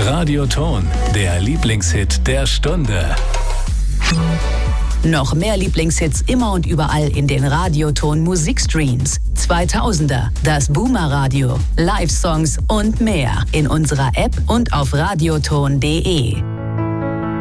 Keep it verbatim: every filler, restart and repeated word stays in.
Radioton, der Lieblingshit der Stunde. Noch mehr Lieblingshits immer und überall in den Radioton Musikstreams. zweitausender, das Boomer Radio, Live-Songs und mehr in unserer App und auf radioton punkt de.